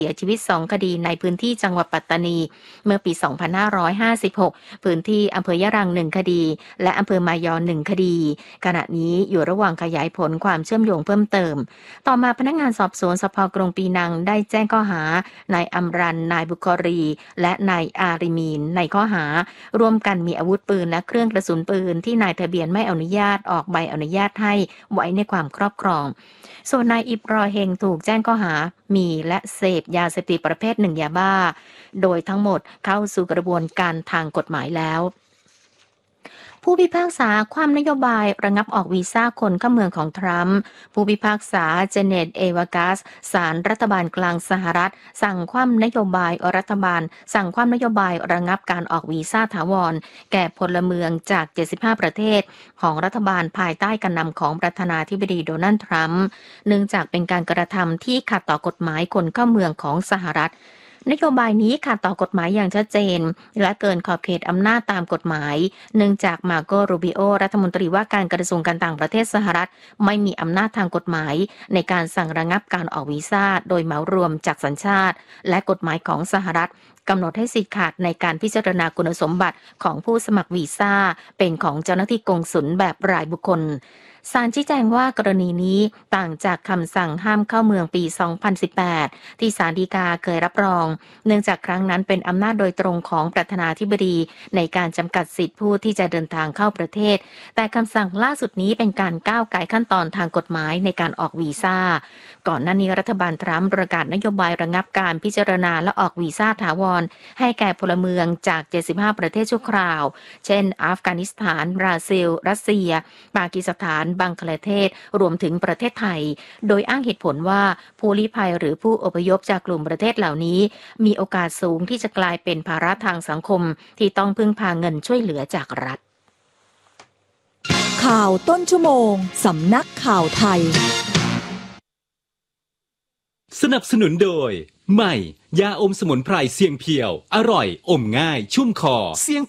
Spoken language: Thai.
เสียชีวิต2คดีในพื้นที่จังหวัดปัตตานีเมื่อปี 2556 พื้นที่อำเภอยะรัง1คดีและอำเภอมายอ1คดีขณะนี้อยู่ระหว่างขยายผลความเชื่อมโยงเพิ่มเติมต่อมาพนักงานสอบสวนสภ.กรุงปีนังได้แจ้งข้อหานายอัมรันนายบุคอรีและนายอาริมีนในข้อหาร่วมกันมีอาวุธปืนและเครื่องกระสุนปืนที่นายทะเบียนไม่อนุญาตออกใบอนุญาตให้ไว้ในความครอบครองส่วนนายอิบรอเฮงถูกแจ้งข้อหามีและเสพยาเสพติดประเภท1ยาบ้าโดยทั้งหมดเข้าสู่กระบวนการทางกฎหมายแล้วผู้พิพากษาความนโยบายระงับออกวีซ่าคนเข้าเมืองของทรัมป์ผู้พิพากษาเจเน็ตเอวากัสศาลรัฐบาลกลางสหรัฐสั่งคว่ำนโยบายระงับการออกวีซ่าถาวรแก่พลเมืองจาก75ประเทศของรัฐบาลภายใต้การนำของประธานาธิบดีโดนัลด์ทรัมป์เนื่องจากเป็นการกระทำที่ขัดต่อกฎหมายคนเข้าเมืองของสหรัฐนโยบายนี้ขัดต่อกฎหมายอย่างชัดเจนและเกินขอบเขตอำนาจตามกฎหมายเนื่องจากมาโกรูบิโอรัฐมนตรีว่าการกระทรวงการต่างประเทศสหรัฐไม่มีอำนาจทางกฎหมายในการสั่งระงับการออกวีซ่าโดยเหมารวมจากสัญชาติและกฎหมายของสหรัฐกำหนดให้สิทธิขาดในการพิจารณาคุณสมบัติของผู้สมัครวีซ่าเป็นของเจ้าหน้าที่กงสุลแบบรายบุคคลศาลชี้แจงว่ากรณีนี้ต่างจากคำสั่งห้ามเข้าเมืองปี 2018 ที่ศาลฎีกาเคยรับรองเนื่องจากครั้งนั้นเป็นอำนาจโดยตรงของประธานาธิบดีในการจำกัดสิทธิผู้ที่จะเดินทางเข้าประเทศแต่คำสั่งล่าสุดนี้เป็นการก้าวไก่ขั้นตอนทางกฎหมายในการออกวีซ่าก่อนหน้านี้รัฐบาลทรัมป์ประกาศนโยบายระงับการพิจารณาและออกวีซ่าถาวรให้แก่พลเมืองจาก75ประเทศชั่วคราวเช่นอัฟกานิสถานบราซิลรัสเซียปากีสถานบังคลาเทศรวมถึงประเทศไทยโดยอ้างเหตุผลว่าผู้ลี้ภัยหรือผู้อพยพจากกลุ่มประเทศเหล่านี้มีโอกาสสูงที่จะกลายเป็นภาระทางสังคมที่ต้องพึ่งพาเงินช่วยเหลือจากรัฐข่าวต้นชั่วโมงสำนักข่าวไทยสนับสนุนโดยใหม่ยาอมสมุนไพรเสียงเพียวอร่อยอมง่ายชุ่มคอเสียง